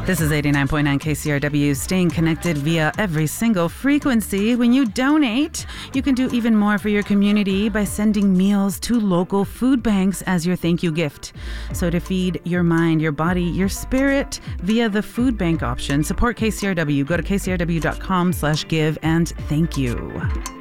This is 89.9 KCRW, staying connected via every single frequency. When you donate, you can do even more for your community by sending meals to local food banks as your thank you gift. So to feed your mind, your body, your spirit via the food bank option, support KCRW. Go to kcrw.com/give and thank you.